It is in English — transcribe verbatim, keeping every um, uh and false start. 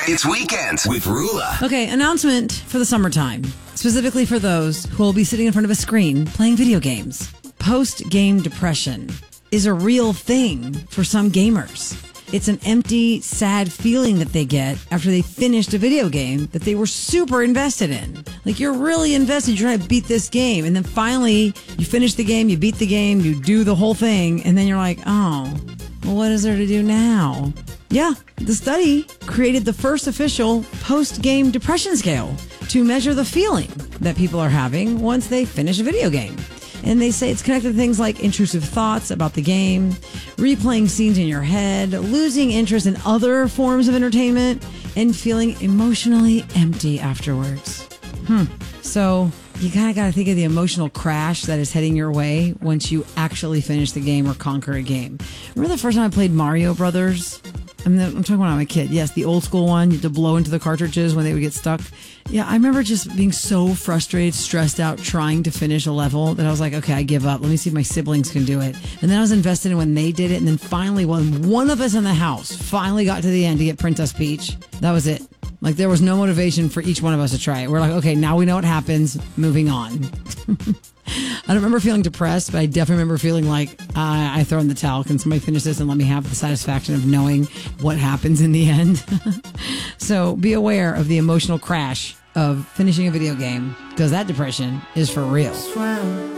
It's weekends with Rula. Okay, announcement for the summertime, specifically for those who will be sitting in front of a screen playing video games. Post-game depression is a real thing for some gamers. It's an empty, sad feeling that they get after they finished a video game that they were super invested in. Like, you're really invested, you're trying to beat this game, and then finally you finish the game, you beat the game, you do the whole thing, and then you're like, oh, well, what is there to do now? Yeah, the study created the first official post-game depression scale to measure the feeling that people are having once they finish a video game. And they say it's connected to things like intrusive thoughts about the game, replaying scenes in your head, losing interest in other forms of entertainment, and feeling emotionally empty afterwards. Hmm. So you kind of got to think of the emotional crash that is heading your way once you actually finish the game or conquer a game. Remember the first time I played Mario Brothers? I'm, the, I'm talking when I was a kid. Yes, the old school one. You had to blow into the cartridges when they would get stuck. Yeah, I remember just being so frustrated, stressed out, trying to finish a level that I was like, okay, I give up. Let me see if my siblings can do it. And then I was invested in when they did it. And then finally, when one of us in the house finally got to the end to get Princess Peach, that was it. Like, there was no motivation for each one of us to try it. We're like, okay, now we know what happens. Moving on. I don't remember feeling depressed, but I definitely remember feeling like uh, I throw in the towel. Can somebody finish this and let me have the satisfaction of knowing what happens in the end? So be aware of the emotional crash of finishing a video game, because that depression is for real.